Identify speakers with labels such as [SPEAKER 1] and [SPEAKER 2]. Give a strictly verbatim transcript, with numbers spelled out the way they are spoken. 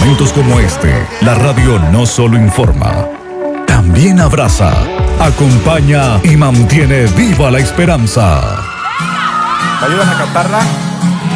[SPEAKER 1] momentos como este, la radio no solo informa, también abraza, acompaña y mantiene viva la esperanza.
[SPEAKER 2] ¿Me ayudan a cantarla?